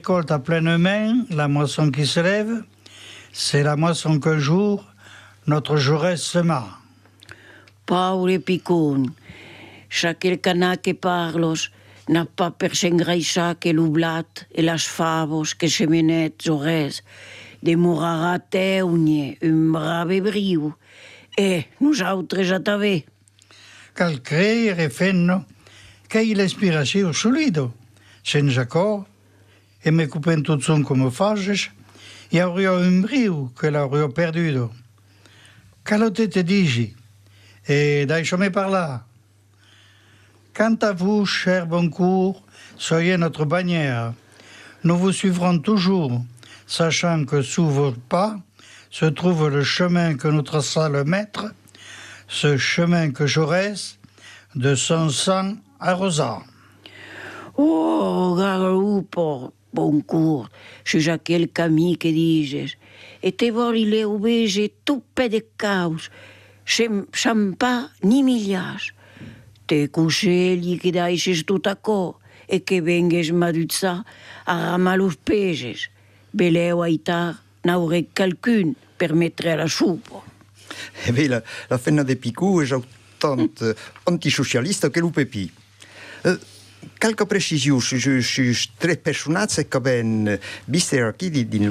Récolte à pleine main la moisson qui se lève, c'est la moisson qu'un jour notre Jaurès sema. Paure picon, chaque canà que parlos n'a pas per s'engraixar que l'oblat et las favos que se menet Jaurès demorarà teunye un brave briu e nosaltres a també. Cal creere fent-no que hi l'inspiració solido, sense acord, e me coupen tot son com fages, hi hauria un briu que l'hauria perdudo. Calote te digi, e deixa-me parlar. Quant à vous, cher Boncourt, soyez notre bannière. Nous vous suivrons toujours, sachant que sous vos pas se trouve le chemin que nous traça le maître, ce chemin que Jaurès, de son sang arrosa. Oh, garupo, Boncourt, c'est aquel camí que diges, et te vorile obege tout pe de caus, sem pas ni millars. Te conselli que deixes tot acò e que vengues madutza a ramar los peges. Beleu aitar n'aurè calcun per metre a la soupa. Eh bien, la fenna de Picou est autant antisocialiste que le Pépi. Quelques précisions, je suis très personnel, c'est que ben, viste aquí din